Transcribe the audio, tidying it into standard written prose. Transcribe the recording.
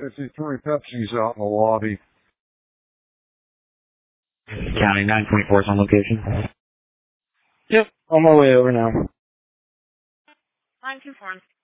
53 Pepsi's out in the lobby. County 924 is on location. Yep, on my way over now. 924.